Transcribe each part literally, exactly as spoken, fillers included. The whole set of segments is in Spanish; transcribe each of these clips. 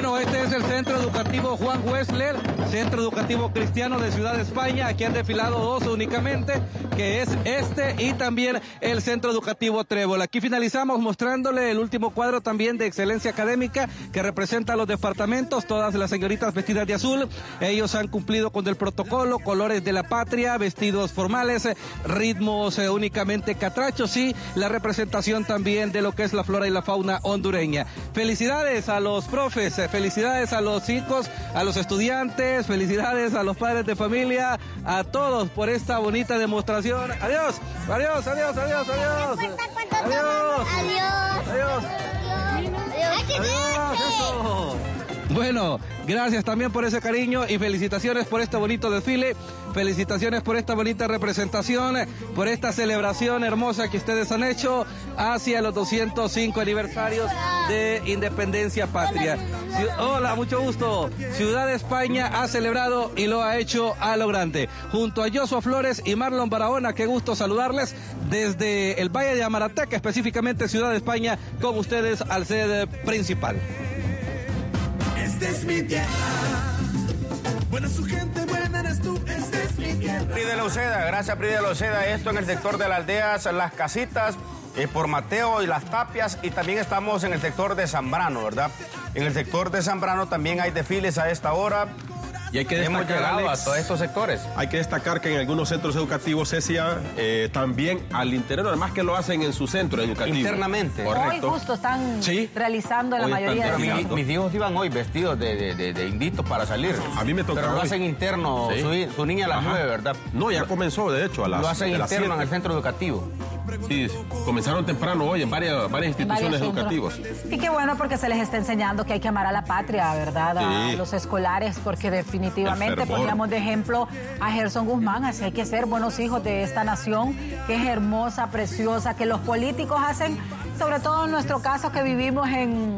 Bueno, este es el Centro Educativo Juan Wessler, Centro Educativo Cristiano de Ciudad de España. Aquí han desfilado dos únicamente, que es este y también el Centro Educativo Trébol. Aquí finalizamos mostrándole el último cuadro también de excelencia académica que representa a los departamentos, todas las señoritas vestidas de azul. Ellos han cumplido con el protocolo, colores de la patria, vestidos formales, ritmos eh, únicamente catrachos y la representación también de lo que es la flora y la fauna hondureña. Felicidades a los profes, felicidades a los chicos, a los estudiantes, felicidades a los padres de familia, a todos por esta bonita demostración. Adiós, adiós, adiós, adiós, adiós. Adiós. Adiós. Adiós. Adiós. Adiós. Eso. Bueno, gracias también por ese cariño y felicitaciones por este bonito desfile, felicitaciones por esta bonita representación, por esta celebración hermosa que ustedes han hecho hacia los doscientos cinco aniversarios de Independencia Patria. Hola, mucho gusto. Ciudad de España ha celebrado y lo ha hecho a lo grande. Junto a Joshua Flores y Marlon Barahona, qué gusto saludarles desde el Valle de Amarateca, específicamente Ciudad de España, con ustedes al sede principal. Esta es mi tierra. Buena su gente, buena eres tú. Esta es mi tierra. Pri de la Uceda, gracias Pri de la Uceda. Esto en el sector de las aldeas, las casitas, eh, por Mateo y las Tapias. Y también estamos en el sector de Zambrano, ¿verdad? En el sector de Zambrano también hay desfiles a esta hora. Y hay que destacar, hemos llegado Alex, a todos estos sectores. Hay que destacar que en algunos centros educativos, Cecia, eh, también al interior, además que lo hacen en su centro educativo. Internamente. Correcto. Hoy justo están sí. realizando la Hoy mayoría de mis, mis hijos iban hoy vestidos de, de, de, de inditos para salir. A mí me tocó. Pero lo hoy. hacen interno, sí. su, su niña a las Ajá. nueve, ¿verdad? No, ya comenzó, de hecho, a las Lo hacen de las interno siete. en el centro educativo. Sí, comenzaron temprano hoy en varias, varias instituciones educativas. Y qué bueno porque se les está enseñando que hay que amar a la patria, ¿verdad? A sí. los escolares, porque definitivamente poníamos de ejemplo a Gerson Guzmán, así hay que ser buenos hijos de esta nación, que es hermosa, preciosa, que los políticos hacen, sobre todo en nuestro caso que vivimos en,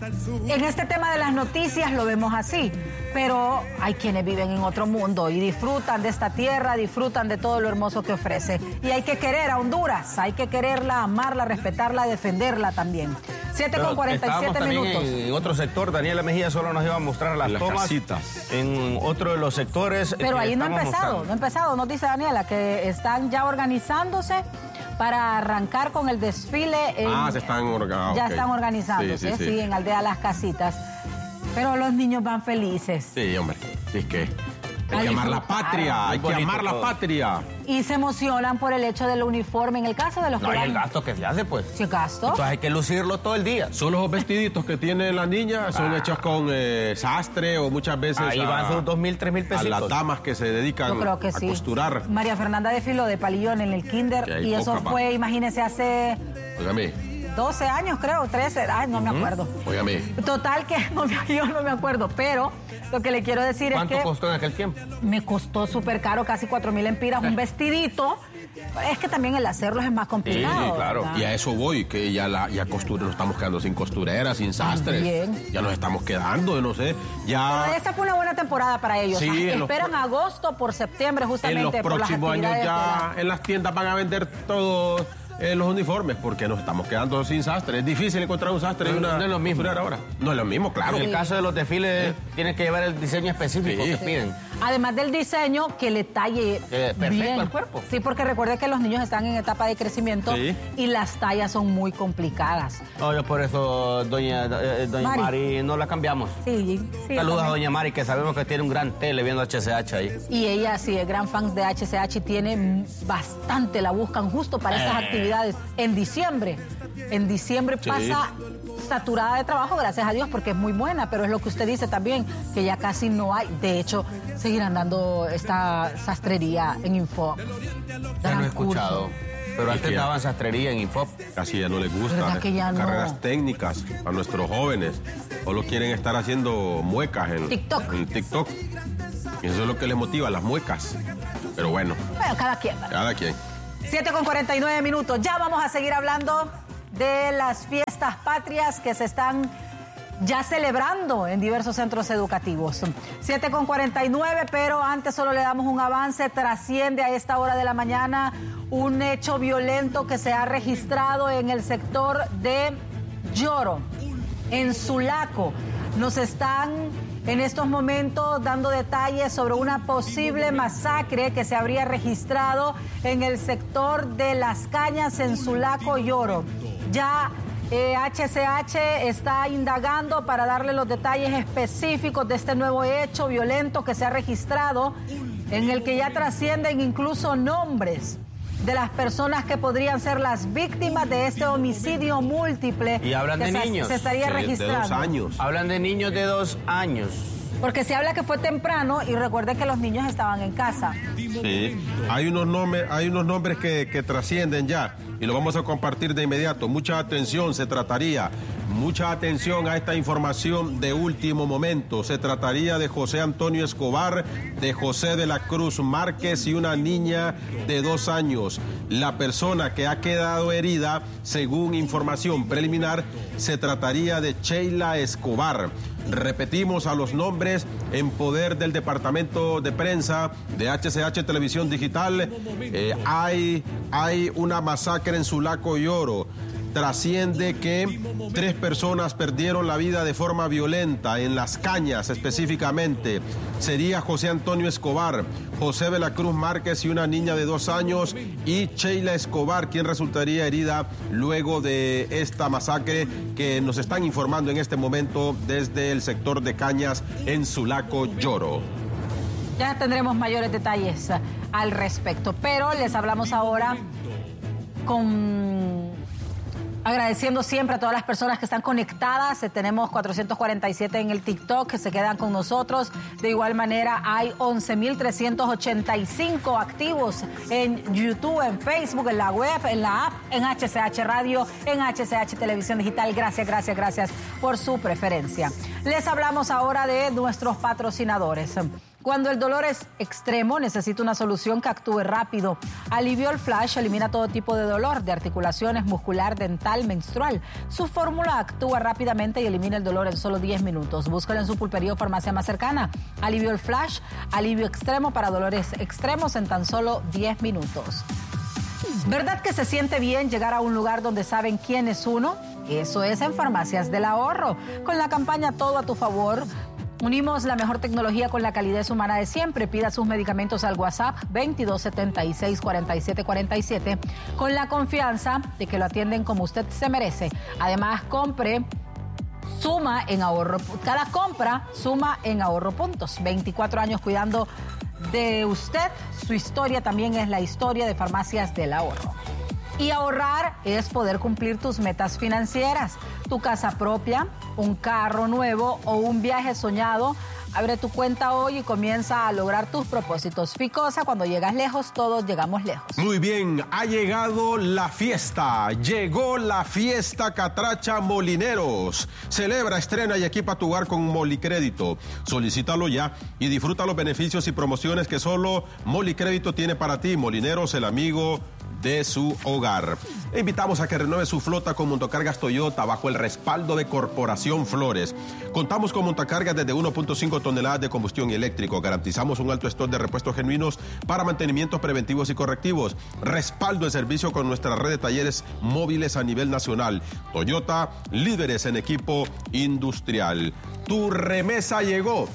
en este tema de las noticias, lo vemos así. Pero hay quienes viven en otro mundo y disfrutan de esta tierra, disfrutan de todo lo hermoso que ofrece. Y hay que querer a Honduras, hay que quererla, amarla, respetarla, defenderla también. siete con cuarenta y siete minutos. En, en otro sector, Daniela Mejía solo nos iba a mostrar las, las tomas. Casitas. En otro de los sectores. Pero ahí no ha empezado, mostrando. no ha empezado, nos dice Daniela, que están ya organizándose para arrancar con el desfile. En, ah, se están organizando. Ya okay. están organizándose, sí, sí, sí. sí, en Aldea Las Casitas. Pero los niños van felices. Sí, hombre, sí es que hay Ay, que amar la patria, hay que amar la todo. patria. Y se emocionan por el hecho del uniforme. En el caso de los No, que y van... el gasto que se hace, pues. ¿Sí, gasto? Entonces hay que lucirlo todo el día. Son los vestiditos que tiene la niña, son Ah. hechos con eh, sastre o muchas veces Ahí a, van sus dos mil, tres mil a pesitos. las damas que se dedican Yo creo que a sí. costurar. María Fernanda desfiló de palillón en el kinder Y hay y eso poca, fue, va. imagínense, hace Óigame, doce años, creo, trece, ay, no me acuerdo. óigame. Total que no me, yo no me acuerdo, pero lo que le quiero decir es ¿Cuánto que costó en aquel tiempo? me costó súper caro, casi cuatro mil empiras, un vestidito. Es que también el hacerlos es más complicado. Sí, claro. ¿verdad? Y a eso voy, que ya la ya costura, nos estamos quedando sin costureras, sin sastres. También. Ya nos estamos quedando, no sé, ya... Pero esta fue una buena temporada para ellos. Sí, Ah, en los Esperan pro- agosto por septiembre, En justamente los por las próximos años actividades ya de la- en las tiendas van a vender todos eh, los uniformes porque nos estamos quedando sin sastre. Es difícil encontrar un sastre y No, una no es lo mismo. costurera ahora. No es lo mismo, claro. En el caso de los desfiles, tienes que llevar el diseño específico Sí. que piden. Además del diseño, que le talle Que perfecto bien al cuerpo. Sí, porque recuerde que los niños están en etapa de crecimiento Sí. y las tallas son muy complicadas. No, yo por eso, doña, eh, doña Mari. Mari. no la cambiamos. Sí, sí. Saludos a también. doña Mari, que sabemos que tiene un gran tele viendo H C H ahí. Y ella sí es gran fan de H C H y tiene bastante, la buscan justo para estas Eh. actividades. En diciembre, en diciembre Sí. pasa saturada de trabajo, gracias a Dios, porque es muy buena, pero es lo que usted dice también, que ya casi no hay. De hecho, seguirán dando esta sastrería en Info. Ya lo Gran he escuchado. curso. Pero ¿Y antes qué? daban sastrería en Infop. Casi ya no les gusta. ¿Verdad que ya no? Carreras técnicas a nuestros jóvenes. Solo quieren estar haciendo muecas en TikTok. En TikTok. Y eso es lo que les motiva, las muecas. Pero bueno, Bueno, cada quien. ¿verdad? cada quien. siete con cuarenta y nueve minutos. Ya vamos a seguir hablando de las fiestas patrias que se están ya celebrando en diversos centros educativos. siete con cuarenta y nueve, pero antes solo le damos un avance. Trasciende a esta hora de la mañana un hecho violento que se ha registrado en el sector de Lloro. en Sulaco. Nos están en estos momentos dando detalles sobre una posible masacre que se habría registrado en el sector de Las Cañas en Sulaco y Oro. Ya eh, H C H está indagando para darle los detalles específicos de este nuevo hecho violento que se ha registrado, en el que ya trascienden incluso nombres de las personas que podrían ser las víctimas de este homicidio múltiple. Y hablan de se, niños. Se estaría sí, registrando. De dos años. Hablan de niños de dos años. Porque se habla que fue temprano y recuerde que los niños estaban en casa. Sí, hay unos nombres, hay unos nombres que, que trascienden ya y lo vamos a compartir de inmediato. Mucha atención, se trataría, mucha atención a esta información de último momento. Se trataría de José Antonio Escobar, de José de la Cruz Márquez y una niña de dos años. La persona que ha quedado herida, según información preliminar, se trataría de Sheila Escobar. Repetimos a los nombres en poder del Departamento de Prensa de H C H Televisión Digital. Eh, hay, hay una masacre en Sulaco y Oro. Trasciende que tres personas perdieron la vida de forma violenta en Las Cañas específicamente. Sería José Antonio Escobar, José de la Cruz Márquez y una niña de dos años y Sheila Escobar, quien resultaría herida luego de esta masacre que nos están informando en este momento desde el sector de Cañas en Sulaco y Oro. Ya tendremos mayores detalles al respecto, pero les hablamos ahora con... agradeciendo siempre a todas las personas que están conectadas. Tenemos cuatrocientos cuarenta y siete en el TikTok que se quedan con nosotros. De igual manera hay once mil trescientos ochenta y cinco activos en YouTube, en Facebook, en la web, en la app, en H C H Radio, en H C H Televisión Digital. Gracias, gracias, gracias por su preferencia. Les hablamos ahora de nuestros patrocinadores. Cuando el dolor es extremo, necesita una solución que actúe rápido. Aliviol Flash elimina todo tipo de dolor, de articulaciones, muscular, dental, menstrual. Su fórmula actúa rápidamente y elimina el dolor en solo diez minutos. Búscalo en su pulpería o farmacia más cercana. Aliviol Flash, alivio extremo para dolores extremos en tan solo diez minutos. ¿Verdad que se siente bien llegar a un lugar donde saben quién es uno? Eso es en Farmacias del Ahorro. Con la campaña Todo a tu Favor, unimos la mejor tecnología con la calidez humana de siempre. Pida sus medicamentos al WhatsApp veintidós setenta y seis cuarenta y siete cuarenta y siete con la confianza de que lo atienden como usted se merece. Además, compre, suma en ahorro. Cada compra suma en ahorro puntos. veinticuatro años cuidando de usted. Su historia también es la historia de Farmacias del Ahorro. Y ahorrar es poder cumplir tus metas financieras. Tu casa propia, un carro nuevo o un viaje soñado. Abre tu cuenta hoy y comienza a lograr tus propósitos. Ficosa, cuando llegas lejos, todos llegamos lejos. Muy bien, ha llegado la fiesta. Llegó la fiesta Catracha Molineros. Celebra, estrena y equipa tu hogar con Molicrédito. Solicítalo ya y disfruta los beneficios y promociones que solo Molicrédito tiene para ti. Molineros, el amigo de su hogar. E invitamos a que renueve su flota con montacargas Toyota bajo el respaldo de Corporación Flores. Contamos con montacargas desde uno punto cinco toneladas de combustión y eléctrico. Garantizamos un alto stock de repuestos genuinos para mantenimientos preventivos y correctivos. Respaldo de servicio con nuestra red de talleres móviles a nivel nacional. Toyota, líderes en equipo industrial. Tu remesa llegó.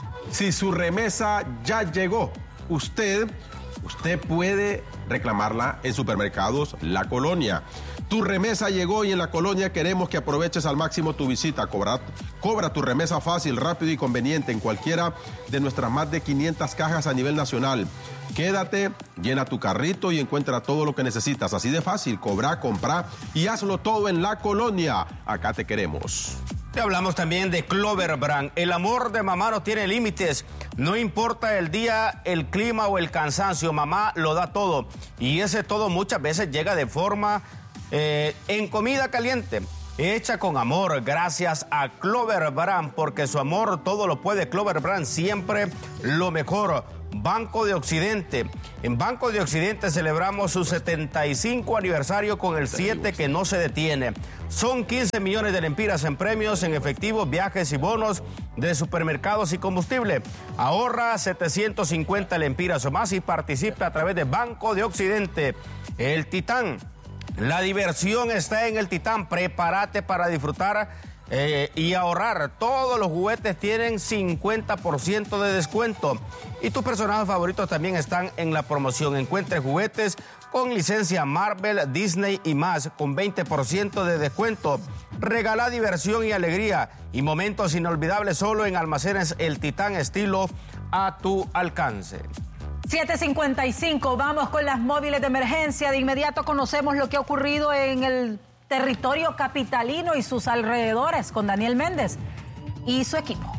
Si su remesa ya llegó, usted... Usted puede reclamarla en Supermercados La Colonia. Tu remesa llegó y en La Colonia queremos que aproveches al máximo tu visita. Cobra, cobra tu remesa fácil, rápido y conveniente en cualquiera de nuestras más de quinientas cajas a nivel nacional. Quédate, llena tu carrito y encuentra todo lo que necesitas. Así de fácil, cobra, compra y hazlo todo en La Colonia. Acá te queremos. Te hablamos también de Clover Brand. El amor de mamá no tiene límites. No importa el día, el clima o el cansancio, mamá lo da todo. Y ese todo muchas veces llega de forma eh, en comida caliente, hecha con amor, gracias a Clover Brand, porque su amor todo lo puede. Clover Brand, siempre lo mejor. Banco de Occidente. En Banco de Occidente celebramos su setenta y cinco aniversario con el siete que no se detiene. Son quince millones de lempiras en premios, en efectivo, viajes y bonos de supermercados y combustible. Ahorra setecientos cincuenta lempiras o más y participe a través de Banco de Occidente. El Titán. La diversión está en el Titán. Prepárate para disfrutar eh, y ahorrar. Todos los juguetes tienen cincuenta por ciento de descuento. Y tus personajes favoritos también están en la promoción. Encuentre juguetes con licencia Marvel, Disney y más, con veinte por ciento de descuento. Regala diversión y alegría y momentos inolvidables solo en Almacenes El Titán, estilo a tu alcance. siete cincuenta y cinco, vamos con las móviles de emergencia. De inmediato conocemos lo que ha ocurrido en el territorio capitalino y sus alrededores con Daniel Méndez y su equipo.